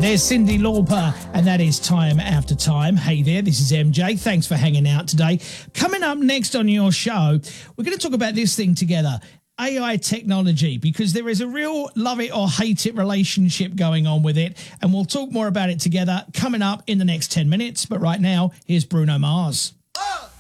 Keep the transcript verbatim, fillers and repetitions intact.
There's Cyndi Lauper, and that is Time After Time. Hey there, this is M J. Thanks for hanging out today. Coming up next on your show, we're going to talk about this thing together, A I technology, because there is a real love it or hate it relationship going on with it, and we'll talk more about it together coming up in the next ten minutes. But right now, here's Bruno Mars. Oh!